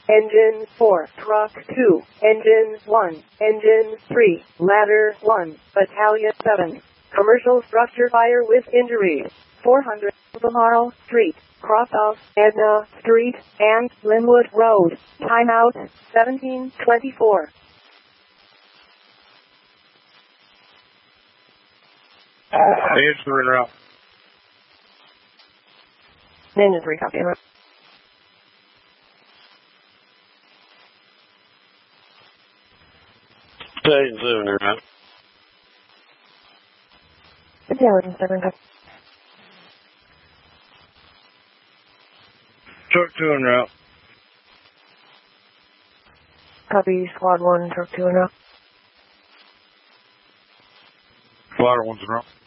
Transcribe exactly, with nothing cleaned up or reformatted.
Engine four, Truck two, Engine one, Engine three, Ladder one, Battalion seven. Commercial structure fire with injuries. four hundred Albemarle Street, cross of Edna Street and Linwood Road. Timeout seventeen twenty-four. Engine three en route. Engine three, copy. En route. Battalion seven en route. Battalion seven, copy. Truck two en route. Copy, Squad one, Truck two en route. Flyer one's en route.